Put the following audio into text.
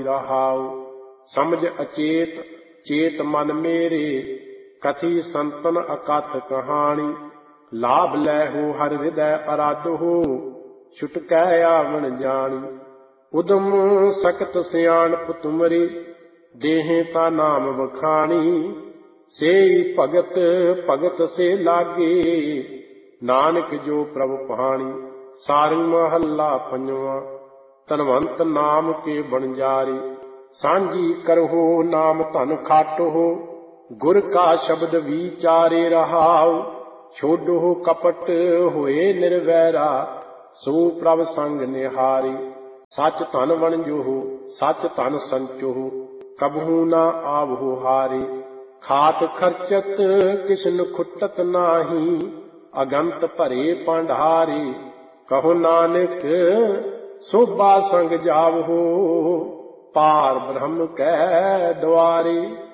रहाऊ। समझ अचेत चेत मन मेरे, कथी संतन अकथ कहानी। लाभ लै हो हर हृदय आराध हो, छुटकै आवन जानी। उदम सकत सियाणप तुमरी, देहें ता नाम बखानी। सेई भगत भगत से लागे, नानक जो प्रभु पानी। सारंग महला पंजवा। धनवंत नाम के बणजारे, सांझी करहो नाम धन खाटो। गुर का शब्द विचारे रहाओ, छोड़ो कपट होए निर्वैरा। सो प्रभ संग निहारे, सच धन वणजो सच धन संचो। कबहू न आवहो हारे, खात खर्चत किसन खुटत नाही। अगंत भरे पांढारे, कहो नानक सोभा संग जावहो। पार ब्रह्म कै द्वारे।